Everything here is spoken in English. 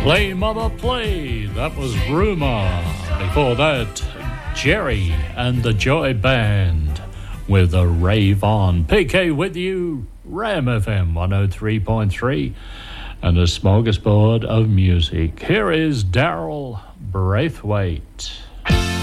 Play Mother Play, that was Rumour. Before that, Jerry and the Joy Band with a Rave On. PK with you, Ram FM 103.3 and a smorgasbord of music. Here is Daryl Braithwaite.